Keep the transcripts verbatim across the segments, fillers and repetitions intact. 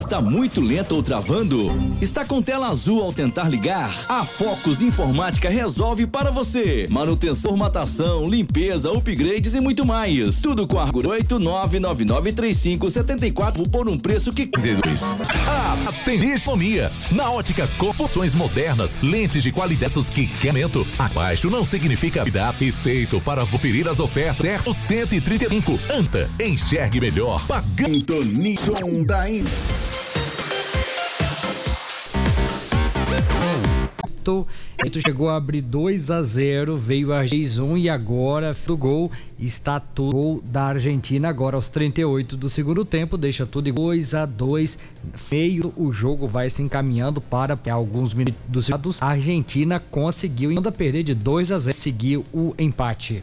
Está muito lento ou travando? Está com tela azul ao tentar ligar? A Focus Informática resolve para você. Manutenção, formatação, limpeza, upgrades e muito mais. Tudo com a oito nove nove nove três cinco sete quatro por um preço que... Ah, Tenisomia. Na ótica com funções modernas, lentes de qualidade que queimento. Abaixo não significa vida e feito para conferir as ofertas. Certo cento e trinta e cinco. Anta, enxergue melhor. Pagando Nisson da In... Tu chegou a abrir dois a zero, veio a Jason e agora do gol está tudo gol da Argentina agora aos trinta e oito do segundo tempo, deixa tudo dois a dois, feio, o jogo vai se encaminhando para alguns minutos dos lados. A Argentina conseguiu ainda perder de dois a zero, seguiu o empate.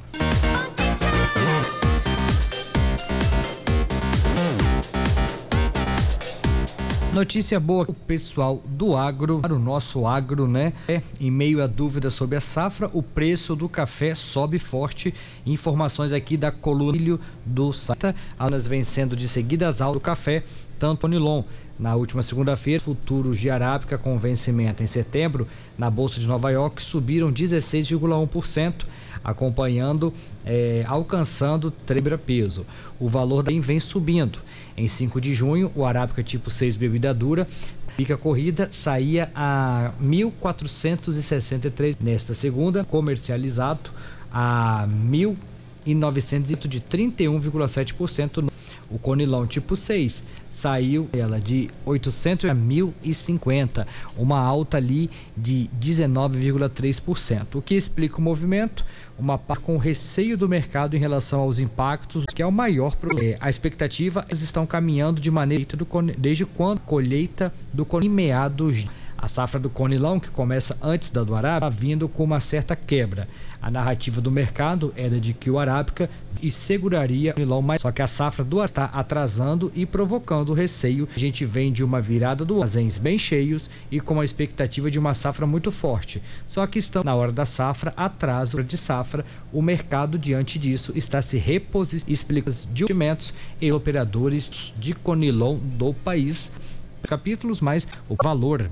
Notícia boa, o pessoal do agro, para o nosso agro, né? É, em meio a dúvidas sobre a safra, o preço do café sobe forte. Informações aqui da coluna do site. Alas vencendo de seguidas alto do café, tanto o Nilon. Na última segunda-feira, futuros de arábica com vencimento em setembro, na Bolsa de Nova York, subiram dezesseis vírgula um por cento, acompanhando, é, alcançando três peso. O valor daí vem subindo. Em cinco de junho, o arábica tipo seis bebida dura, pica corrida, saía a mil quatrocentos e sessenta e três. Nesta segunda, comercializado a mil e novecentos de trinta e um vírgula sete por cento. O Conilon tipo seis saiu ela de oitocentos a mil e cinquenta, uma alta ali de dezenove vírgula três por cento. O que explica o movimento? Uma parte com receio do mercado em relação aos impactos, que é o maior problema. A expectativa, eles estão caminhando de maneira do, desde quando a colheita do em meados. A safra do Conilon, que começa antes da do arábica, está vindo com uma certa quebra. A narrativa do mercado era de que o arábica e seguraria o Conilon mais, só que a safra do está atrasando e provocando receio. A gente vem de uma virada do armazéns bem cheios e com a expectativa de uma safra muito forte. Só que estão na hora da safra, atraso de safra, o mercado diante disso está se reposicionando. Explica de investimentos e operadores de Conilon do país. Capítulos mais o valor.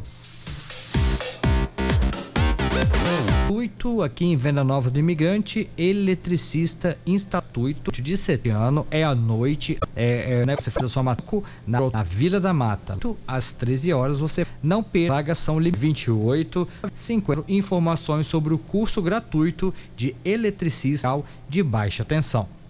Aqui em Venda Nova do Imigrante, eletricista instatuito de sete anos, é à noite, é, é né, você fez a sua mataco na, na Vila da Mata, às treze horas, você não perca, vagas são vinte e oito, cinquenta, informações sobre o curso gratuito de eletricista de baixa tensão.